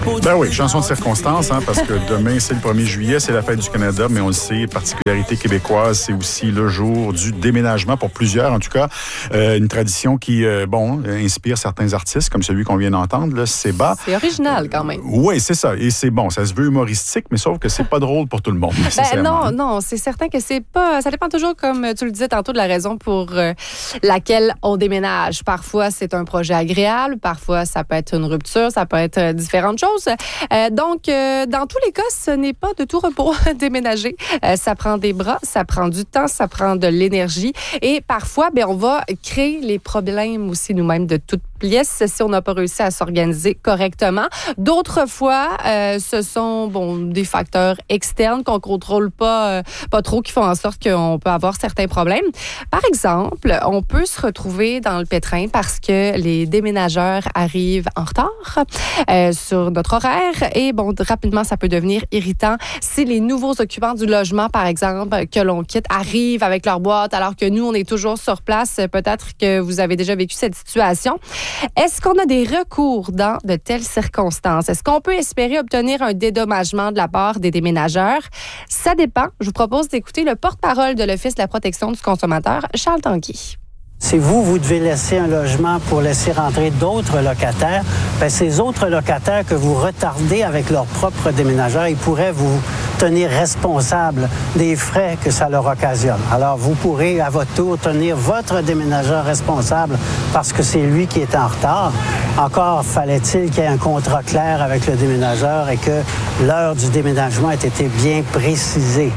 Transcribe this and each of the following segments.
Ben oui, chanson de circonstance, parce que demain, c'est le 1er juillet, c'est la fête du Canada, mais on le sait, particularité québécoise, c'est aussi le jour du déménagement pour plusieurs, en tout cas. Une tradition qui, inspire certains artistes, comme celui qu'on vient d'entendre, là, Seba. C'est original, quand même. Oui, c'est ça. Et c'est bon, ça se veut humoristique, mais sauf que c'est pas drôle pour tout le monde. Non, c'est certain que c'est pas... Ça dépend toujours, comme tu le disais tantôt, de la raison pour laquelle on déménage. Parfois, c'est un projet agréable, parfois, ça peut être une rupture, ça peut être différentes choses. Donc, dans tous les cas, ce n'est pas de tout repos déménager. Ça prend des bras, ça prend du temps, ça prend de l'énergie. Et parfois, on va créer les problèmes aussi nous-mêmes de toutes pièces si on n'a pas réussi à s'organiser correctement. D'autres fois, ce sont des facteurs externes qu'on ne contrôle pas trop, qui font en sorte qu'on peut avoir certains problèmes. Par exemple, on peut se retrouver dans le pétrin parce que les déménageurs arrivent en retard sur notre horaire et rapidement, ça peut devenir irritant si les nouveaux occupants du logement, par exemple, que l'on quitte, arrivent avec leur boîte alors que nous, on est toujours sur place. Peut-être que vous avez déjà vécu cette situation. Est-ce qu'on a des recours dans de telles circonstances? Est-ce qu'on peut espérer obtenir un dédommagement de la part des déménageurs? Ça dépend. Je vous propose d'écouter le porte-parole de l'Office de la protection du consommateur, Charles Tanguy. Si vous devez laisser un logement pour laisser rentrer d'autres locataires, ces autres locataires que vous retardez avec leur propre déménageur, ils pourraient vous tenir responsable des frais que ça leur occasionne. Alors, vous pourrez, à votre tour, tenir votre déménageur responsable parce que c'est lui qui est en retard. Encore fallait-il qu'il y ait un contrat clair avec le déménageur et que l'heure du déménagement ait été bien précisée.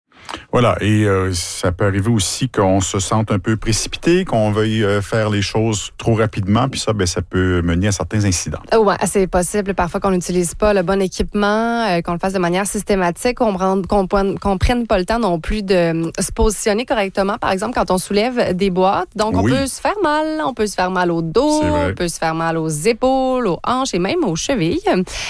Voilà, et ça peut arriver aussi qu'on se sente un peu précipité, qu'on veuille faire les choses trop rapidement, puis ça, ça peut mener à certains incidents. Oui, c'est possible parfois qu'on n'utilise pas le bon équipement, qu'on le fasse de manière systématique, qu'on prenne pas le temps non plus de se positionner correctement, par exemple, quand on soulève des boîtes. Donc, on peut se faire mal au dos, on peut se faire mal aux épaules, aux hanches et même aux chevilles.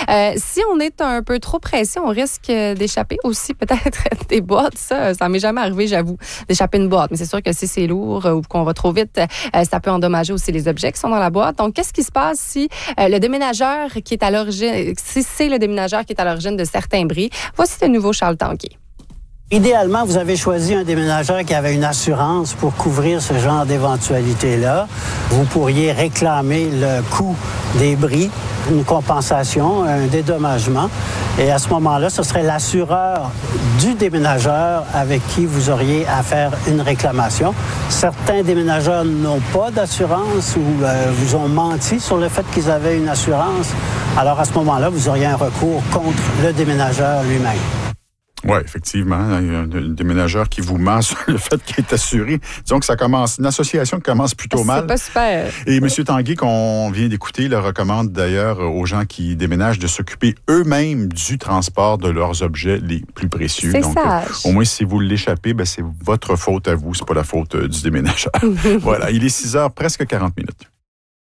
Si on est un peu trop pressé, on risque d'échapper aussi peut-être des boîtes. Ça m'est jamais arrivé, j'avoue, d'échapper une boîte. Mais c'est sûr que si c'est lourd ou qu'on va trop vite, ça peut endommager aussi les objets qui sont dans la boîte. Donc, qu'est-ce qui se passe si le déménageur qui est à l'origine, si c'est le déménageur qui est à l'origine de certains bris? Voici le nouveau Charles Tanguy. Idéalement, vous avez choisi un déménageur qui avait une assurance pour couvrir ce genre d'éventualité-là. Vous pourriez réclamer le coût des bris, une compensation, un dédommagement. Et à ce moment-là, ce serait l'assureur du déménageur avec qui vous auriez à faire une réclamation. Certains déménageurs n'ont pas d'assurance ou vous ont menti sur le fait qu'ils avaient une assurance. Alors à ce moment-là, vous auriez un recours contre le déménageur lui-même. Oui, effectivement. Il y a un déménageur qui vous ment sur le fait qu'il est assuré. Disons que ça commence, une association qui commence plutôt mal. C'est pas super. Et M. Tanguy, qu'on vient d'écouter, le recommande d'ailleurs aux gens qui déménagent de s'occuper eux-mêmes du transport de leurs objets les plus précieux. C'est donc, sage. Au moins, si vous l'échappez, c'est votre faute à vous, c'est pas la faute du déménageur. Voilà, il est 6h, presque 40 minutes.